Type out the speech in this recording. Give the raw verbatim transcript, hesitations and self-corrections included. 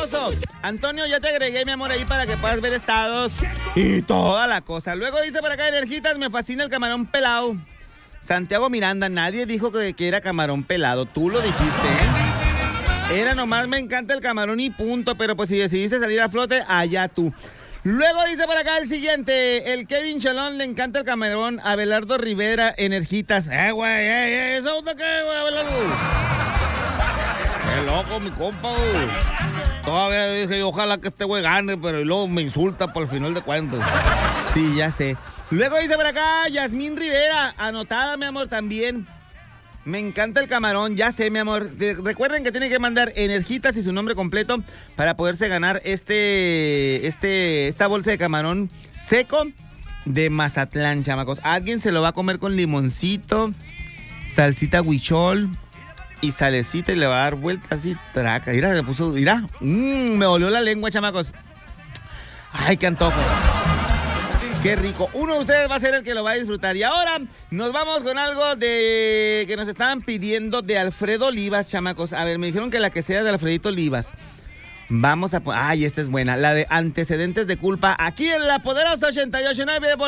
hermoso. Antonio, ya te agregué, mi amor, ahí para que puedas ver estados y toda la cosa. Luego dice por acá, Energitas, me fascina el camarón pelado. Santiago Miranda, nadie dijo que, que era camarón pelado. Tú lo dijiste, ¿eh? Era nomás me encanta el camarón y punto, pero pues si decidiste salir a flote, allá tú. Luego dice por acá el siguiente, el Kevin Chalón le encanta el camarón, Abelardo Rivera, Energitas. Eh, güey, eh, eh, ¿eso de qué, güey, Abelardo? Qué loco, mi compa, güey. Todavía dije, ojalá que este güey gane, pero luego me insulta por el final de cuentas. Sí, ya sé. Luego dice por acá, Yasmín Rivera, anotada, mi amor, también. Me encanta el camarón, ya sé, mi amor. Recuerden que tienen que mandar Energitas y su nombre completo para poderse ganar este, este, esta bolsa de camarón seco de Mazatlán, chamacos. Alguien se lo va a comer con limoncito, salsita huichol y salecita y le va a dar vueltas así, traca. Mira, le puso, mira, mmm, me olió la lengua, chamacos. Ay, qué antojo. Qué rico. Uno de ustedes va a ser el que lo va a disfrutar. Y ahora nos vamos con algo de que nos estaban pidiendo de Alfredo Olivas, chamacos. A ver, me dijeron que la que sea de Alfredito Olivas. Vamos a... Ay, esta es buena. La de Antecedentes de Culpa. Aquí en la poderosa ochenta y ocho punto nueve.